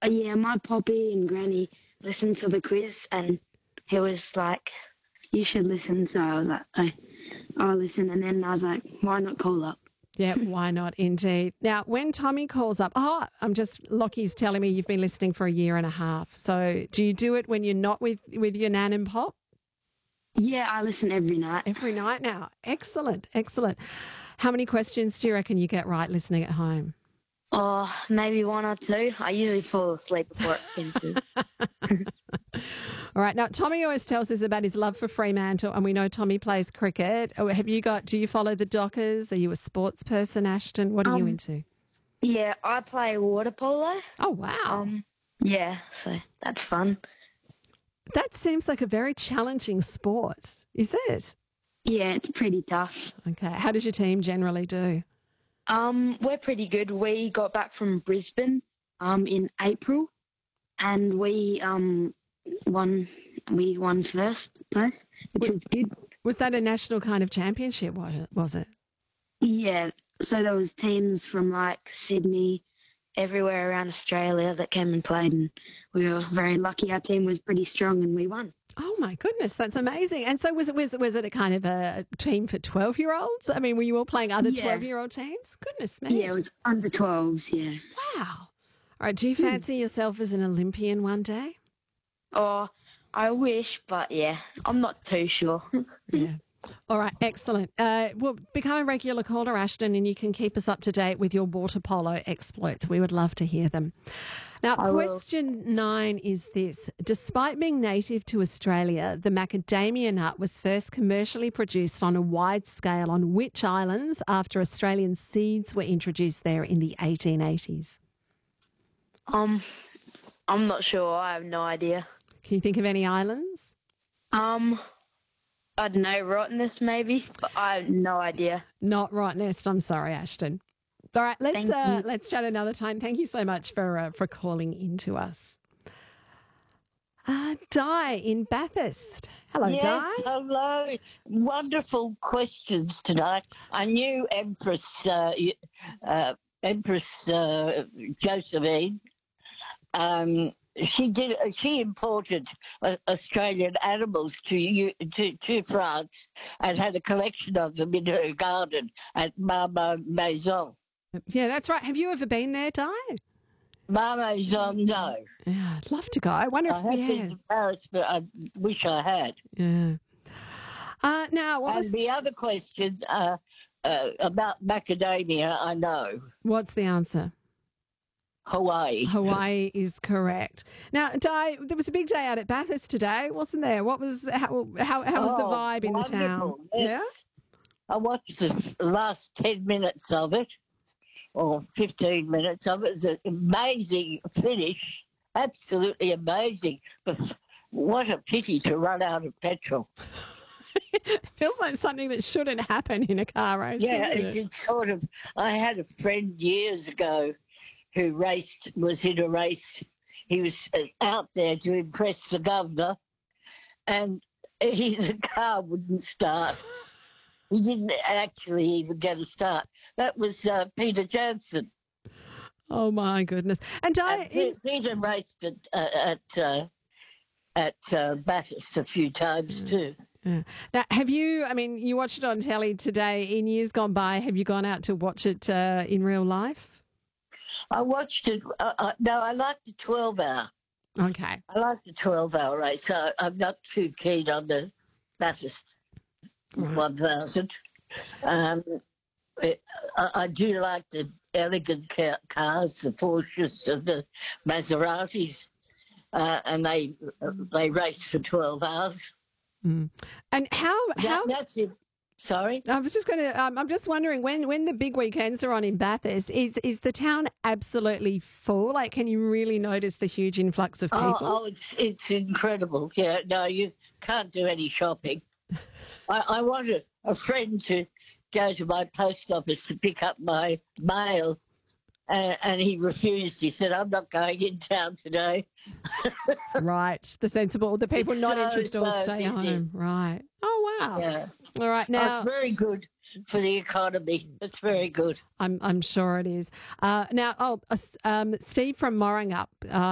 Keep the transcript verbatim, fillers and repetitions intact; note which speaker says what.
Speaker 1: uh, yeah, my poppy and granny listened to the quiz, and he was like, "You should listen." So I was like, "Oh, I'll listen." And then I was like, "Why not call up?"
Speaker 2: Yeah, why not indeed. Now, when Tommy calls up, oh, I'm just, Lockie's telling me you've been listening for a year and a half. So do you do it when you're not with, with your nan and pop?
Speaker 1: Yeah, I listen every night.
Speaker 2: Every night now. Excellent, excellent. How many questions do you reckon you get right listening at home?
Speaker 1: Oh, maybe one or two. I usually fall asleep before it finishes.
Speaker 2: All right. Now, Tommy always tells us about his love for Fremantle, and we know Tommy plays cricket. Oh, have you got, do you follow the Dockers? Are you a sports person, Ashton? What are
Speaker 1: um,
Speaker 2: you into?
Speaker 1: Yeah, I play water polo.
Speaker 2: Oh, wow.
Speaker 1: Um, yeah, so that's fun.
Speaker 2: That seems like a very challenging sport, is it?
Speaker 1: Yeah, it's pretty tough.
Speaker 2: Okay. How does your team generally do?
Speaker 1: Um, we're pretty good. We got back from Brisbane um in April, and we um won. We won first place, which was good.
Speaker 2: Was that a national kind of championship? Was it? Was it?
Speaker 1: Yeah. So there was teams from like Sydney, everywhere around Australia that came and played, and we were very lucky. Our team was pretty strong, and we won.
Speaker 2: Oh my goodness, that's amazing! And so was it was was it a kind of a team for twelve year olds? I mean, were you all playing other
Speaker 1: Yeah.
Speaker 2: twelve year old teams? Goodness me!
Speaker 1: Yeah, it was under twelves. Yeah.
Speaker 2: Wow. All right. Do you fancy yourself as an Olympian one day?
Speaker 1: Oh, I wish, but yeah, I'm not too sure.
Speaker 2: Yeah. All right, excellent. Uh, well, become a regular caller, Ashton, and you can keep us up to date with your water polo exploits. We would love to hear them. Now,
Speaker 1: I will.
Speaker 2: question nine is this. Despite being native to Australia, the macadamia nut was first commercially produced on a wide scale on which islands after Australian seeds were introduced there in the eighteen eighties?
Speaker 1: Um, I'm not sure. I have no idea.
Speaker 2: Can you think of any islands?
Speaker 1: Um, I don't know, rottenness maybe, but I have no idea.
Speaker 2: Not right nest. I'm sorry, Ashton. All right, let's
Speaker 1: Thank
Speaker 2: uh,
Speaker 1: you.
Speaker 2: let's chat another time. Thank you so much for uh, for calling in to us. Uh, Di in Bathurst. Hello,
Speaker 3: Yes,
Speaker 2: Di.
Speaker 3: hello. Wonderful questions tonight. I knew Empress uh, y- uh, Empress uh, Josephine. Um, she did. uh, She imported uh, Australian animals to, you, to to France and had a collection of them in her garden at Mama Maison.
Speaker 2: Yeah, that's right. Have you ever been there, Di?
Speaker 3: Mama Maison, no.
Speaker 2: Yeah, I'd love to go. I wonder
Speaker 3: I
Speaker 2: if
Speaker 3: have
Speaker 2: we
Speaker 3: been
Speaker 2: had.
Speaker 3: to Paris, but I wish I had.
Speaker 2: Yeah. Uh, now, what
Speaker 3: And
Speaker 2: was,
Speaker 3: the other question uh, uh, about macadamia, I know.
Speaker 2: what's the answer?
Speaker 3: Hawaii.
Speaker 2: Hawaii is correct. Now, Di, there was a big day out at Bathurst today, wasn't there? What was how how, how was the
Speaker 3: Oh,
Speaker 2: vibe in the town?
Speaker 3: wonderful, yes. I watched the last ten minutes of it, or fifteen minutes of it. It's an amazing finish, absolutely amazing. But what a pity to run out of petrol.
Speaker 2: It feels like something that shouldn't happen in a car race.
Speaker 3: Yeah,
Speaker 2: doesn't
Speaker 3: it's,
Speaker 2: it?
Speaker 3: it's sort of. I had a friend years ago who raced, was in a race. He was uh, out there to impress the governor, and he, the car wouldn't start. He didn't actually even get a start. That was uh, Peter Jansen.
Speaker 2: Oh my goodness! And Di,
Speaker 3: And Pe- Peter raced at uh, at uh, at uh, Bathurst a few times too.
Speaker 2: Yeah. Now, have you, I mean, you watched it on telly today. In years gone by, have you gone out to watch it uh, in real life?
Speaker 3: I watched it. Uh, uh, no, I like the twelve hour.
Speaker 2: Okay.
Speaker 3: I like the twelve hour race. So I'm not too keen on the Bathurst
Speaker 2: Right.
Speaker 3: one thousand. Um, it, I, I do like the elegant ca- cars, the Porsches and the Maseratis, uh, and they they race for twelve hours.
Speaker 2: Mm. And how,
Speaker 3: That,
Speaker 2: how,
Speaker 3: that's it. Sorry.
Speaker 2: I was just going to, um, I'm just wondering when, when the big weekends are on in Bathurst, is, is the town absolutely full? Like, can you really notice the huge influx of people?
Speaker 3: Oh, oh, it's it's incredible. Yeah, no, you can't do any shopping. I, I wanted a friend to go to my post office to pick up my mail, and, and he refused. He said, "I'm not going in town today."
Speaker 2: Right. The sensible, the people
Speaker 3: It's
Speaker 2: not
Speaker 3: so,
Speaker 2: interested will
Speaker 3: so
Speaker 2: stay
Speaker 3: busy.
Speaker 2: home. Right. Oh, wow.
Speaker 3: Yeah,
Speaker 2: All right.
Speaker 3: now,
Speaker 2: Now,
Speaker 3: it's very good for the economy. It's very good.
Speaker 2: I'm, I'm sure it is. Uh, now, oh, uh, um, Steve from Moringup, uh,